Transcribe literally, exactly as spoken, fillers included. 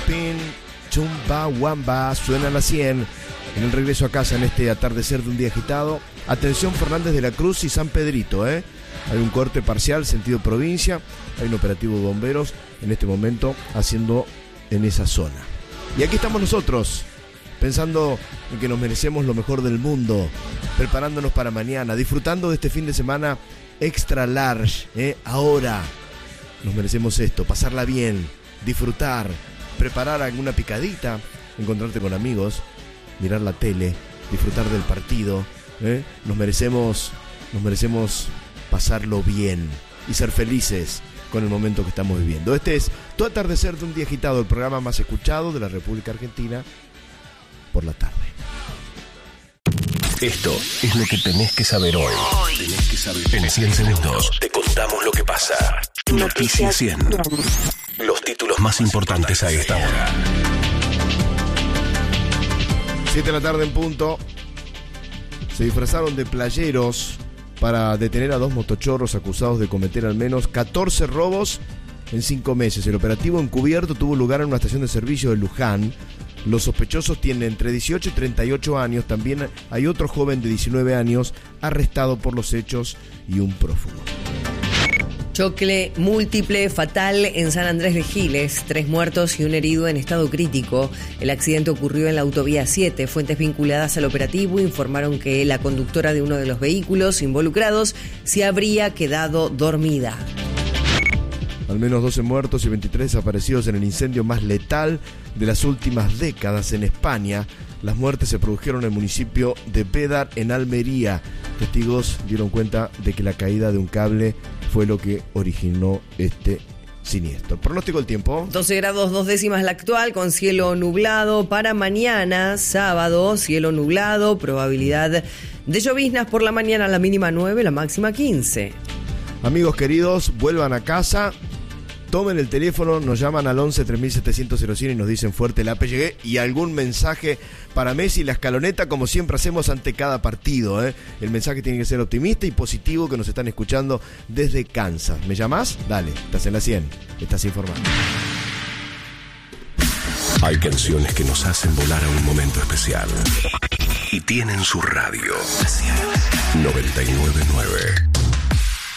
Pin, Chumba Wamba, suena a las cien en el regreso a casa en este atardecer de un día agitado. Atención, Fernández de la Cruz y San Pedrito, ¿eh? Hay un corte parcial, sentido provincia. Hay un operativo de bomberos en este momento haciendo en esa zona. Y aquí estamos nosotros, pensando en que nos merecemos lo mejor del mundo, preparándonos para mañana, disfrutando de este fin de semana extra large, ¿eh? Ahora nos merecemos esto, pasarla bien, disfrutar, preparar alguna picadita, encontrarte con amigos, mirar la tele, disfrutar del partido, ¿eh? Nos merecemos, nos merecemos pasarlo bien y ser felices con el momento que estamos viviendo. Este es Tu Atardecer de un Día Agitado, el programa más escuchado de la República Argentina por la tarde. Esto es lo que tenés que saber hoy. Tenés que saber. En cien segundos te contamos lo que pasa. Noticias cien. Los títulos más importantes a esta hora. siete de la tarde en punto. Se disfrazaron de playeros para detener a dos motochorros acusados de cometer al menos catorce robos en cinco meses. El operativo encubierto tuvo lugar en una estación de servicio de Luján. Los sospechosos tienen entre dieciocho y treinta y ocho años. También hay otro joven de diecinueve años arrestado por los hechos y un prófugo. Choque múltiple fatal en San Andrés de Giles, tres muertos y un herido en estado crítico. El accidente ocurrió en la autovía siete. Fuentes vinculadas al operativo informaron que la conductora de uno de los vehículos involucrados se habría quedado dormida. Al menos doce muertos y veintitrés desaparecidos en el incendio más letal de las últimas décadas en España. Las muertes se produjeron en el municipio de Bédar, en Almería. Testigos dieron cuenta de que la caída de un cable fue lo que originó este siniestro. Pronóstico del tiempo. doce grados dos décimas la actual, con cielo nublado. Para mañana, sábado, cielo nublado, probabilidad de lloviznas por la mañana, la mínima nueve, la máxima quince. Amigos queridos, vuelvan a casa, tomen el teléfono, nos llaman al once tres mil setecientos cien y nos dicen fuerte la P llegué y algún mensaje para Messi y la escaloneta, como siempre hacemos ante cada partido, ¿eh? El mensaje tiene que ser optimista y positivo, que nos están escuchando desde Kansas. ¿Me llamás? Dale, estás en la cien, estás informado. Hay canciones que nos hacen volar a un momento especial y tienen su radio. noventa y nueve punto nueve